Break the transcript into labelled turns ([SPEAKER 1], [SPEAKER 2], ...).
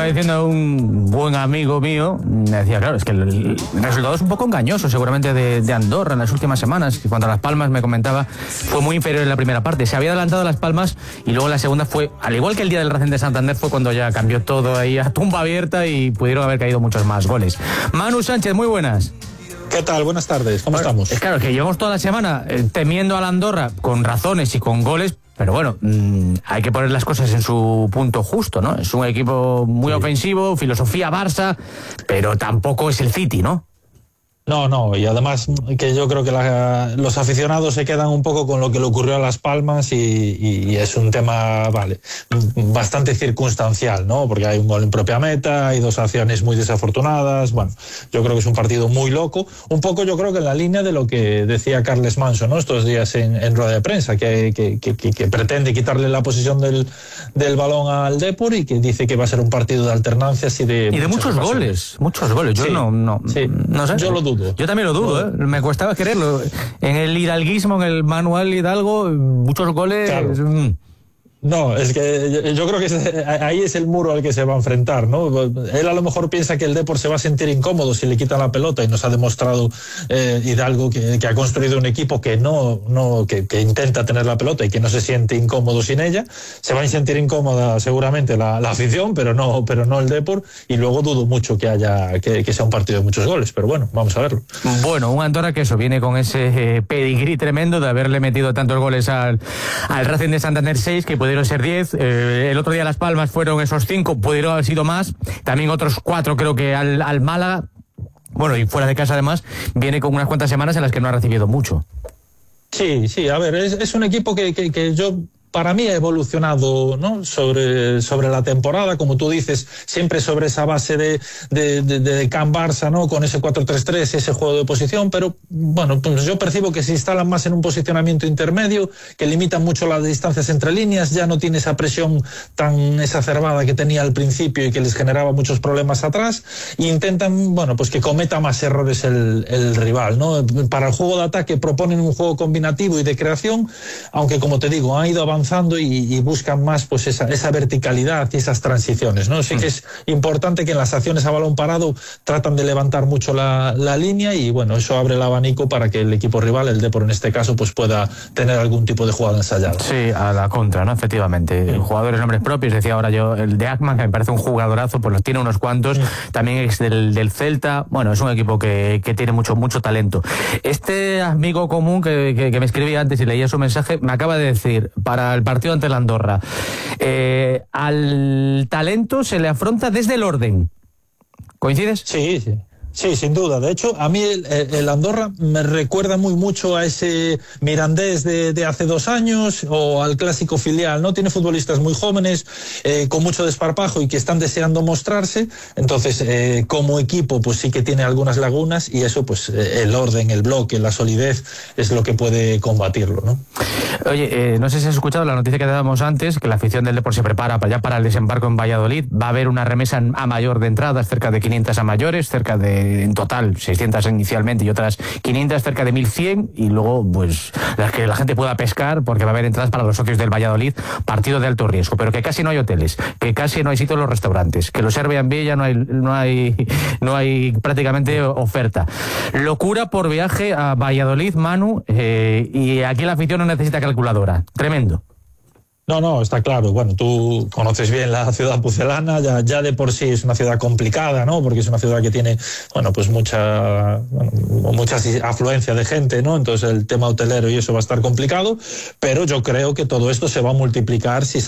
[SPEAKER 1] diciendo un buen amigo mío, me decía, claro, es que el resultado es un poco engañoso seguramente de Andorra en las últimas semanas, que cuando Las Palmas me comentaba fue muy inferior en la primera parte, se había adelantado Las Palmas y luego la segunda fue, al igual que el día del Racing de Santander, fue cuando ya cambió todo ahí a tumba abierta y pudieron haber caído muchos más goles. Manu Sánchez, muy buenas.
[SPEAKER 2] ¿Qué tal? Buenas tardes, ¿cómo estamos?
[SPEAKER 1] Es claro que llevamos toda la semana temiendo a la Andorra con razones y con goles, pero bueno, hay que poner las cosas en su punto justo, ¿no? Es un equipo muy ofensivo, filosofía Barça, pero tampoco es el City, ¿no?
[SPEAKER 2] No, y además que yo creo que los aficionados se quedan un poco con lo que le ocurrió a Las Palmas y es un tema, bastante circunstancial, ¿no? Porque hay un gol en propia meta, hay dos acciones muy desafortunadas, bueno, yo creo que es un partido muy loco, un poco yo creo que en la línea de lo que decía Carles Manso, ¿no? Estos días en rueda de prensa, que pretende quitarle la posición del balón al Depor y que dice que va a ser un partido de alternancias y de
[SPEAKER 1] muchos goles, yo
[SPEAKER 2] sí,
[SPEAKER 1] no sé.
[SPEAKER 2] Yo lo dudo.
[SPEAKER 1] Yo también lo dudo, ¿eh? Me costaba creerlo. En el hidalguismo, en el Manuel Hidalgo, muchos goles.
[SPEAKER 2] Claro. No, es que yo creo que ahí es el muro al que se va a enfrentar, ¿no? Él a lo mejor piensa que el Depor se va a sentir incómodo si le quitan la pelota y nos ha demostrado Hidalgo que ha construido un equipo que que intenta tener la pelota y que no se siente incómodo sin ella. Se va a sentir incómoda seguramente la afición, pero no el Depor, y luego dudo mucho que sea un partido de muchos goles, pero bueno, vamos a verlo.
[SPEAKER 1] Bueno, un Andorra que eso viene con ese pedigrí tremendo de haberle metido tantos goles al Racing de Santander 6 que pudieron ser 10, el otro día Las Palmas fueron esos 5, pudieron haber sido más, también otros 4 creo que al Málaga, bueno, y fuera de casa además, viene con unas cuantas semanas en las que no ha recibido mucho.
[SPEAKER 2] Sí, a ver, es un equipo que yo... Para mí ha evolucionado, ¿no? sobre la temporada, como tú dices, siempre sobre esa base de Can Barça, ¿no? Con ese 4-3-3, ese juego de posición, pero bueno, pues yo percibo que se instalan más en un posicionamiento intermedio, que limitan mucho las distancias entre líneas, ya no tiene esa presión tan exacerbada que tenía al principio y que les generaba muchos problemas atrás, e intentan, bueno, pues que cometa más errores el rival, ¿no? Para el juego de ataque proponen un juego combinativo y de creación, aunque como te digo, han ido avanzando y buscan más pues esa verticalidad y esas transiciones, ¿no? Sí que es importante que en las acciones a balón parado tratan de levantar mucho la línea y bueno, eso abre el abanico para que el equipo rival, el Depor en este caso, pues pueda tener algún tipo de jugada ensayada.
[SPEAKER 1] Sí, a la contra, ¿no? Efectivamente. Sí. Jugadores, nombres propios, decía ahora yo, el de Ackman, que me parece un jugadorazo, pues los tiene unos cuantos, también es del Celta, bueno, es un equipo que tiene mucho talento. Este amigo común que me escribía antes y leía su mensaje, me acaba de decir, para el partido ante la Andorra, al talento se le afronta desde el orden. ¿Coincides?
[SPEAKER 2] Sí, sin duda. De hecho, a mí el Andorra me recuerda mucho a ese Mirandés de hace 2 años o al clásico filial, ¿no? Tiene futbolistas muy jóvenes, con mucho desparpajo y que están deseando mostrarse. Entonces, como equipo, pues sí que tiene algunas lagunas y eso, pues el orden, el bloque, la solidez es lo que puede combatirlo, ¿no?
[SPEAKER 1] Oye, no sé si has escuchado la noticia que te dábamos antes, que la afición del Depor se prepara para el desembarco en Valladolid. Va a haber una remesa a mayor de entradas, cerca de 500 a mayores, cerca de, en total, 600 inicialmente y otras 500, cerca de 1.100, y luego, pues, las que la gente pueda pescar, porque va a haber entradas para los socios del Valladolid, partido de alto riesgo, pero que casi no hay hoteles, que casi no hay sitios en los restaurantes, que los Airbnb ya no hay prácticamente oferta. Locura por viaje a Valladolid, Manu, y aquí la afición no necesita calculadora. Tremendo.
[SPEAKER 2] No, está claro. Bueno, tú conoces bien la ciudad pucelana, ya de por sí es una ciudad complicada, ¿no? Porque es una ciudad que tiene, bueno, pues mucha afluencia de gente, ¿no? Entonces el tema hotelero y eso va a estar complicado, pero yo creo que todo esto se va a multiplicar si